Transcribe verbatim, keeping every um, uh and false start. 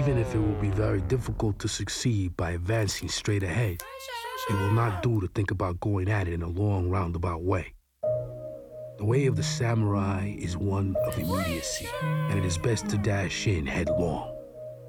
even if it will be very difficult to succeed by advancing straight ahead, it will not do to think about going at it in a long, roundabout way. The way of the samurai is one of immediacy, and it is best to dash in headlong.